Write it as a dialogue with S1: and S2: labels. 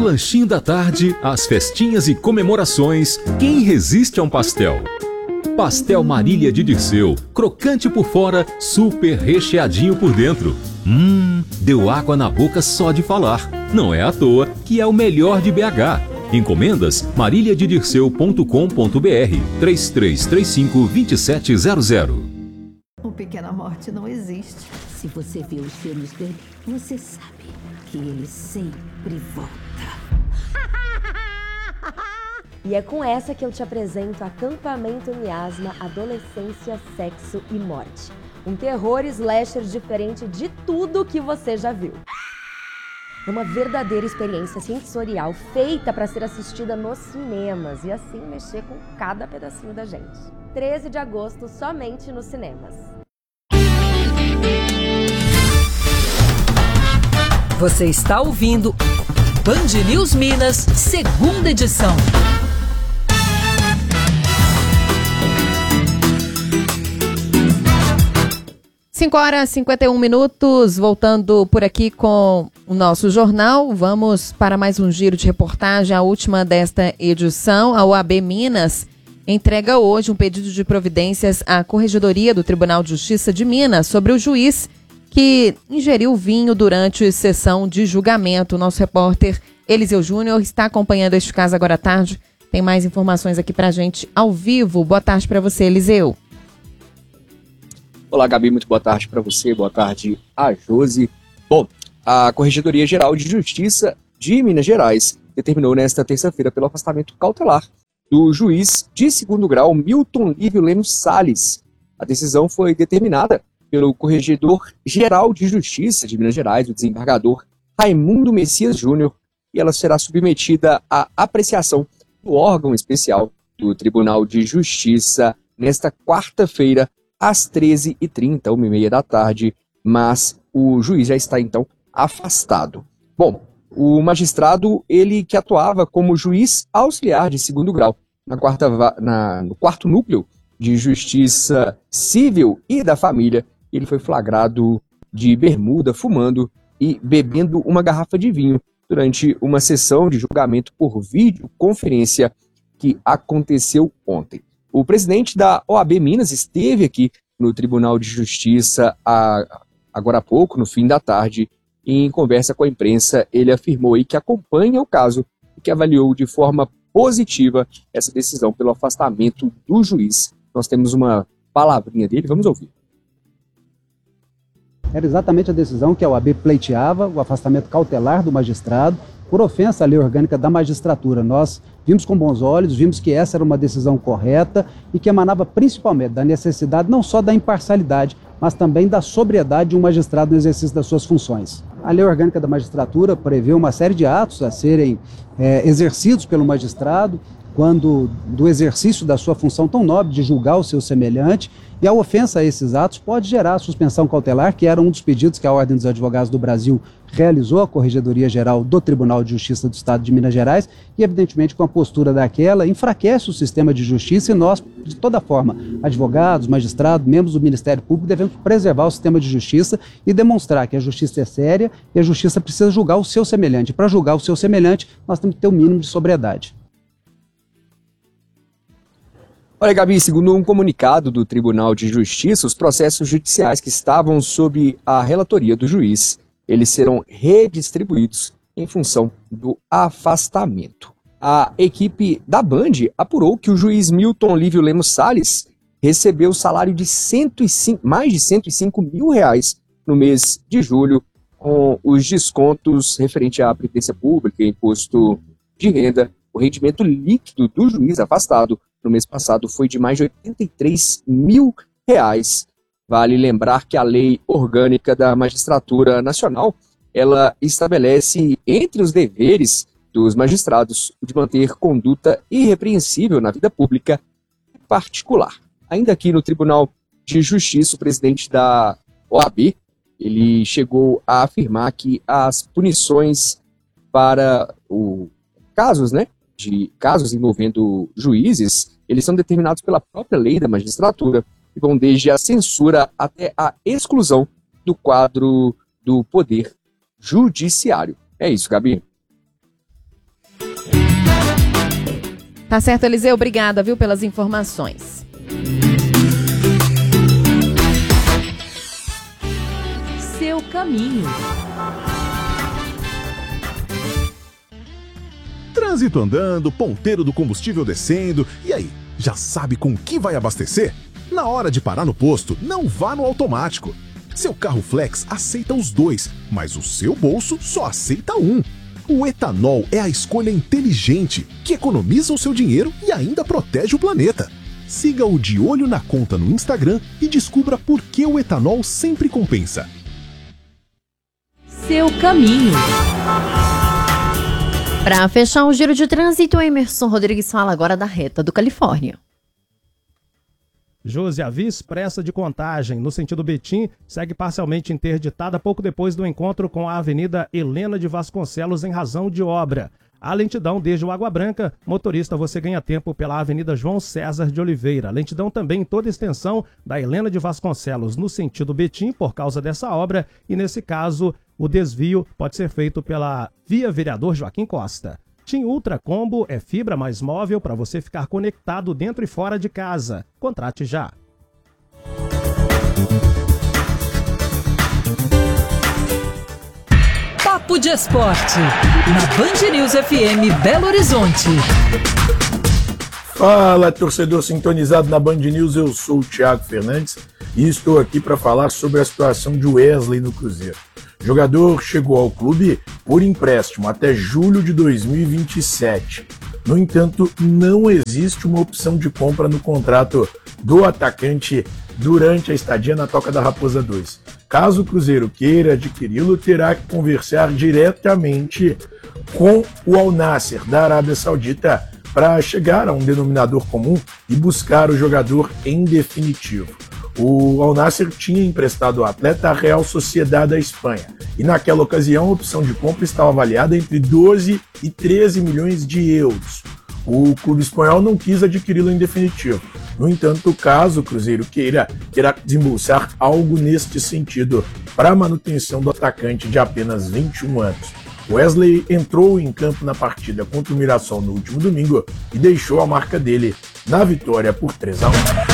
S1: lanchinho da tarde, as festinhas e comemorações, quem resiste a um pastel? Pastel Marília de Dirceu, crocante por fora, super recheadinho por dentro. Deu água na boca só de falar. Não é à toa que é o melhor de BH. Encomendas mariliadedirceu.com.br 3335-2700.
S2: O Pequena Morte não existe.
S3: Se você viu os filmes dele, você sabe que ele sempre volta.
S4: E é com essa que eu te apresento Acampamento Miasma, Adolescência, Sexo e Morte. Um terror slasher diferente de tudo que você já viu. É uma verdadeira experiência sensorial feita para ser assistida nos cinemas e assim mexer com cada pedacinho da gente. 13 de agosto, somente nos cinemas.
S5: Você está ouvindo Band News Minas, segunda edição.
S6: 5h51, voltando por aqui com o nosso jornal. Vamos para mais um giro de reportagem, a última desta edição. A OAB Minas entrega hoje um pedido de providências à Corregedoria do Tribunal de Justiça de Minas sobre o juiz que ingeriu vinho durante sessão de julgamento. O nosso repórter Eliseu Júnior está acompanhando este caso agora à tarde. Tem mais informações aqui pra gente ao vivo. Boa tarde para você, Eliseu.
S7: Olá, Gabi, muito boa tarde para você, boa tarde a Josi. Bom, a Corregedoria Geral de Justiça de Minas Gerais determinou nesta terça-feira pelo afastamento cautelar do juiz de segundo grau Milton Lívio Lemos Salles. A decisão foi determinada pelo Corregedor Geral de Justiça de Minas Gerais, o desembargador Raimundo Messias Júnior, e ela será submetida à apreciação do órgão especial do Tribunal de Justiça nesta quarta-feira, às 13h30, 1h30 da tarde, mas o juiz já está, então, afastado. Bom, o magistrado, ele que atuava como juiz auxiliar de segundo grau no quarto núcleo de Justiça Civil e da Família, ele foi flagrado de bermuda, fumando e bebendo uma garrafa de vinho durante uma sessão de julgamento por videoconferência que aconteceu ontem. O presidente da OAB Minas esteve aqui no Tribunal de Justiça agora há pouco, no fim da tarde, e em conversa com a imprensa, ele afirmou aí que acompanha o caso e que avaliou de forma positiva essa decisão pelo afastamento do juiz. Nós temos uma palavrinha dele, vamos ouvir.
S8: Era exatamente a decisão que a OAB pleiteava, o afastamento cautelar do magistrado, por ofensa à lei orgânica da magistratura. Nós vimos com bons olhos, vimos que essa era uma decisão correta e que emanava principalmente da necessidade não só da imparcialidade, mas também da sobriedade de um magistrado no exercício das suas funções. A lei orgânica da magistratura prevê uma série de atos a serem exercidos pelo magistrado quando do exercício da sua função tão nobre de julgar o seu semelhante, e a ofensa a esses atos pode gerar suspensão cautelar, que era um dos pedidos que a Ordem dos Advogados do Brasil realizou à Corregedoria Geral do Tribunal de Justiça do Estado de Minas Gerais, e evidentemente com a postura daquela, enfraquece o sistema de justiça, e nós, de toda forma, advogados, magistrados, membros do Ministério Público, devemos preservar o sistema de justiça e demonstrar que a justiça é séria e a justiça precisa julgar o seu semelhante. Para julgar o seu semelhante, nós temos que ter o mínimo de sobriedade.
S7: Olha, Gabi, segundo um comunicado do Tribunal de Justiça, os processos judiciais que estavam sob a relatoria do juiz, eles serão redistribuídos em função do afastamento. A equipe da Band apurou que o juiz Milton Lívio Lemos Salles recebeu o salário de mais de 105 mil reais no mês de julho, com os descontos referente à Previdência Pública e Imposto de Renda. O rendimento líquido do juiz afastado no mês passado foi de mais de 83 mil reais. Vale lembrar que a Lei Orgânica da Magistratura Nacional, ela estabelece entre os deveres dos magistrados o de manter conduta irrepreensível na vida pública e particular. Ainda aqui no Tribunal de Justiça, o presidente da OAB, ele chegou a afirmar que as punições para casos envolvendo juízes, eles são determinados pela própria lei da magistratura e vão desde a censura até a exclusão do quadro do poder judiciário. É isso, Gabi.
S6: Tá certo, Eliseu, obrigada, viu, pelas informações.
S5: Seu caminho.
S9: Trânsito andando, ponteiro do combustível descendo, e aí, já sabe com que vai abastecer? Na hora de parar no posto, não vá no automático. Seu carro flex aceita os dois, mas o seu bolso só aceita um. O etanol é a escolha inteligente, que economiza o seu dinheiro e ainda protege o planeta. Siga o De Olho na Conta no Instagram e descubra por que o etanol sempre compensa.
S5: Seu caminho.
S10: Para fechar o giro de trânsito, Emerson Rodrigues fala agora da reta do Califórnia.
S11: Josi, a via expressa de Contagem, no sentido Betim, segue parcialmente interditada pouco depois do encontro com a Avenida Helena de Vasconcelos em razão de obra. A lentidão desde o Água Branca, motorista, você ganha tempo pela Avenida João César de Oliveira. Lentidão também em toda a extensão da Helena de Vasconcelos no sentido Betim por causa dessa obra e, nesse caso, o desvio pode ser feito pela Via Vereador Joaquim Costa. TIM Ultra Combo é fibra mais móvel para você ficar conectado dentro e fora de casa. Contrate já.
S5: Papo de Esporte, na Band News FM Belo Horizonte.
S12: Fala, torcedor sintonizado na Band News, eu sou o Thiago Fernandes e estou aqui para falar sobre a situação de Wesley no Cruzeiro. O jogador chegou ao clube por empréstimo até julho de 2027. No entanto, não existe uma opção de compra no contrato do atacante durante a estadia na Toca da Raposa 2. Caso o Cruzeiro queira adquiri-lo, terá que conversar diretamente com o Al Nassr da Arábia Saudita para chegar a um denominador comum e buscar o jogador em definitivo. O Al Nassr tinha emprestado o atleta à Real Sociedade da Espanha e naquela ocasião a opção de compra estava avaliada entre 12 e 13 milhões de euros. O clube espanhol não quis adquiri-lo em definitivo. No entanto, caso o Cruzeiro queira, terá que desembolsar algo neste sentido para a manutenção do atacante de apenas 21 anos. Wesley entrou em campo na partida contra o Mirassol no último domingo e deixou a marca dele na vitória por 3-1.